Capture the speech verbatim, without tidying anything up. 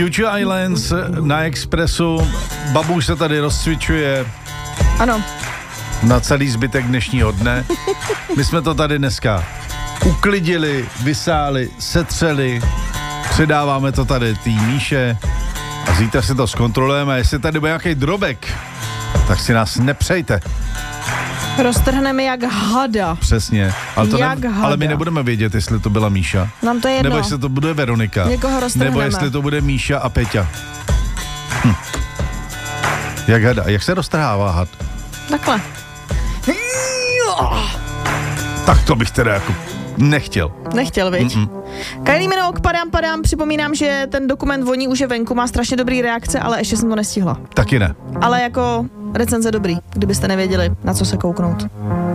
Future Islands na Expressu. Babu se tady rozcvičuje. Ano. Na celý zbytek dnešního dne. My jsme to tady dneska uklidili, vysáli, setřeli. Předáváme to tady tý Míše. A zítra si to zkontrolujeme. A jestli tady bude nějaký drobek, tak si nás nepřejte. Roztrhneme jak hada. Přesně. Ale, to jak ne, hada. ale my nebudeme vědět, jestli to byla Míša. Nám to je jedno. Nebo jestli to bude Veronika. Někoho roztrhneme. Nebo jestli to bude Míša a Peťa. Hm. Jak hada. Jak se roztrhává had? Takhle. Tak to bych teda jako nechtěl. Nechtěl, viď? Mm-mm. Kylie Minogue, padám, padám. Připomínám, že ten dokument voní už je venku, má strašně dobrý reakce, ale ještě jsem to nestihla. Taky ne. Ale jako recenze dobrý, kdybyste nevěděli, na co se kouknout.